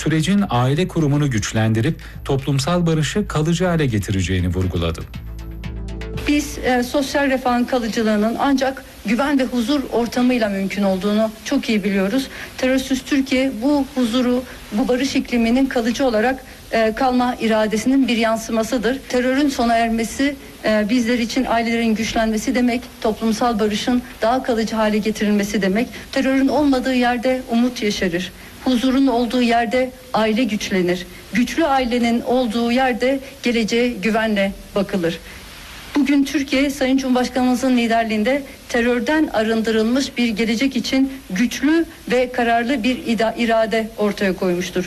sürecin aile kurumunu güçlendirip toplumsal barışı kalıcı hale getireceğini vurguladı. Biz sosyal refahın kalıcılığının ancak güven ve huzur ortamıyla mümkün olduğunu çok iyi biliyoruz. Terörsüz Türkiye bu huzuru, bu barış ikliminin kalıcı olarak kalma iradesinin bir yansımasıdır. Terörün sona ermesi bizler için ailelerin güçlenmesi demek, toplumsal barışın daha kalıcı hale getirilmesi demek. Terörün olmadığı yerde umut yeşerir. Huzurun olduğu yerde aile güçlenir. Güçlü ailenin olduğu yerde geleceğe güvenle bakılır. Bugün Türkiye, Sayın Cumhurbaşkanımızın liderliğinde terörden arındırılmış bir gelecek için güçlü ve kararlı bir irade ortaya koymuştur.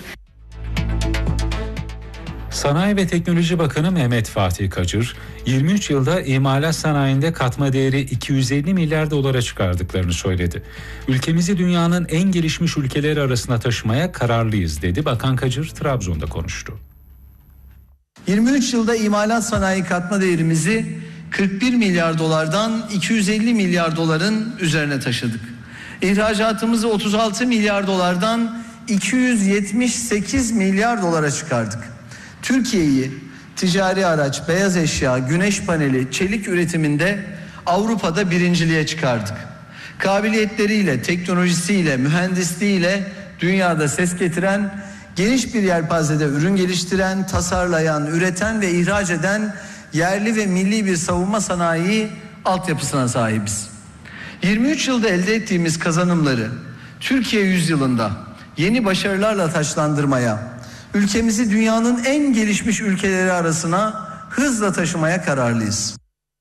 Sanayi ve Teknoloji Bakanı Mehmet Fatih Kacır, 23 yılda imalat sanayinde katma değeri 250 milyar dolara çıkardıklarını söyledi. Ülkemizi dünyanın en gelişmiş ülkeleri arasına taşımaya kararlıyız dedi. Bakan Kacır Trabzon'da konuştu. 23 yılda imalat sanayi katma değerimizi 41 milyar dolardan 250 milyar doların üzerine taşıdık. İhracatımızı 36 milyar dolardan 278 milyar dolara çıkardık. Türkiye'yi ticari araç, beyaz eşya, güneş paneli, çelik üretiminde Avrupa'da birinciliğe çıkardık. Kabiliyetleriyle, teknolojisiyle, mühendisliğiyle dünyada ses getiren, geniş bir yelpazede ürün geliştiren, tasarlayan, üreten ve ihraç eden yerli ve milli bir savunma sanayi altyapısına sahibiz. 23 yılda elde ettiğimiz kazanımları Türkiye yüzyılında yeni başarılarla taçlandırmaya, ülkemizi dünyanın en gelişmiş ülkeleri arasına hızla taşımaya kararlıyız.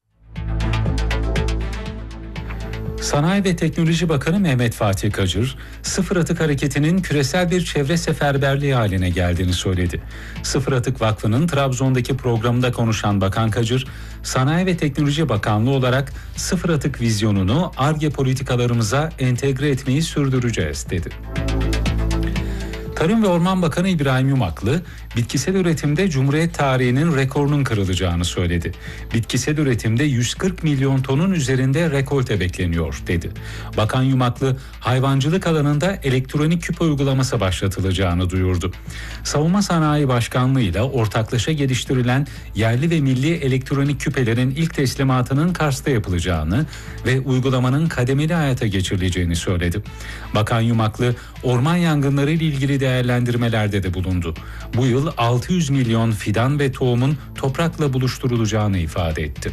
Sanayi ve Teknoloji Bakanı Mehmet Fatih Kacır, Sıfır Atık Hareketi'nin küresel bir çevre seferberliği haline geldiğini söyledi. Sıfır Atık Vakfı'nın Trabzon'daki programında konuşan Bakan Kacır, Sanayi ve Teknoloji Bakanlığı olarak sıfır atık vizyonunu Ar-Ge politikalarımıza entegre etmeyi sürdüreceğiz dedi. Tarım ve Orman Bakanı İbrahim Yumaklı, bitkisel üretimde Cumhuriyet tarihinin rekorunun kırılacağını söyledi. Bitkisel üretimde 140 milyon tonun üzerinde rekolte bekleniyor dedi. Bakan Yumaklı, hayvancılık alanında elektronik küpe uygulaması başlatılacağını duyurdu. Savunma Sanayi Başkanlığı ile ortaklaşa geliştirilen yerli ve milli elektronik küpelerin ilk teslimatının Kars'ta yapılacağını ve uygulamanın kademeli hayata geçirileceğini söyledi. Bakan Yumaklı, orman yangınları ile ilgili değerlendirmelerde de bulundu. Bu yıl 600 milyon fidan ve tohumun toprakla buluşturulacağını ifade etti.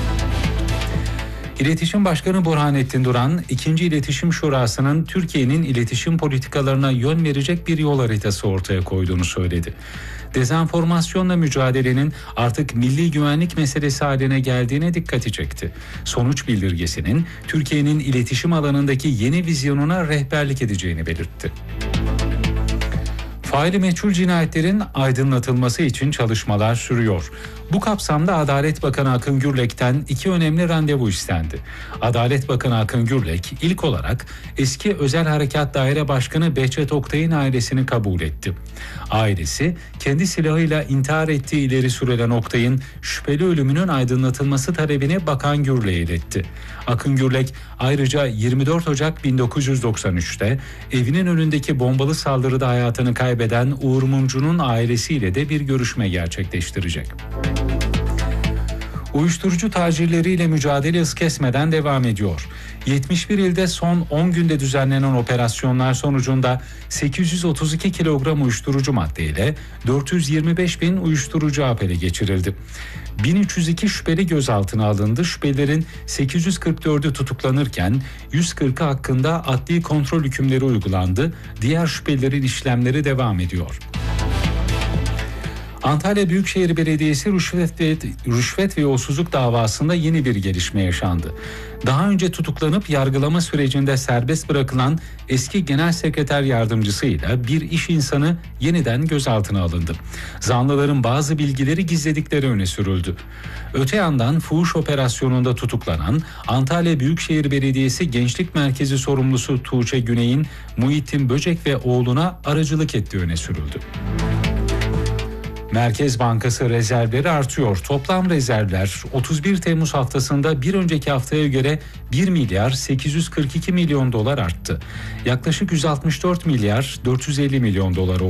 İletişim Başkanı Burhanettin Duran, 2. İletişim Şurası'nın Türkiye'nin iletişim politikalarına yön verecek bir yol haritası ortaya koyduğunu söyledi. Dezenformasyonla mücadelenin artık milli güvenlik meselesi haline geldiğine dikkati çekti. Sonuç bildirgesinin Türkiye'nin iletişim alanındaki yeni vizyonuna rehberlik edeceğini belirtti. Faili meçhul cinayetlerin aydınlatılması için çalışmalar sürüyor. Bu kapsamda Adalet Bakanı Akın Gürlek'ten 2 önemli randevu istendi. Adalet Bakanı Akın Gürlek ilk olarak eski Özel Harekat Daire Başkanı Behçet Oktay'ın ailesini kabul etti. Ailesi kendi silahıyla intihar ettiği ileri sürülen Oktay'ın şüpheli ölümünün aydınlatılması talebini Bakan Gürlek'e iletti. Akın Gürlek ayrıca 24 Ocak 1993'te evinin önündeki bombalı saldırıda hayatını kaybeden Uğur Mumcu'nun ailesiyle de bir görüşme gerçekleştirecek. Uyuşturucu tacirleriyle mücadele hız kesmeden devam ediyor. 71 ilde son 10 günde düzenlenen operasyonlar sonucunda 832 kilogram uyuşturucu madde ile 425 bin uyuşturucu hap ele geçirildi. 1302 şüpheli gözaltına alındı. Şüphelilerin 844'ü tutuklanırken 140'ı hakkında adli kontrol hükümleri uygulandı. Diğer şüphelilerin işlemleri devam ediyor. Antalya Büyükşehir Belediyesi rüşvet ve yolsuzluk davasında yeni bir gelişme yaşandı. Daha önce tutuklanıp yargılama sürecinde serbest bırakılan eski genel sekreter yardımcısıyla bir iş insanı yeniden gözaltına alındı. Zanlıların bazı bilgileri gizledikleri öne sürüldü. Öte yandan fuhuş operasyonunda tutuklanan Antalya Büyükşehir Belediyesi Gençlik Merkezi sorumlusu Tuğçe Güney'in Muhittin Böcek ve oğluna aracılık ettiği öne sürüldü. Merkez Bankası rezervleri artıyor. Toplam rezervler 31 Temmuz haftasında bir önceki haftaya göre 1 milyar 842 milyon dolar arttı. Yaklaşık 164 milyar 450 milyon dolar oldu.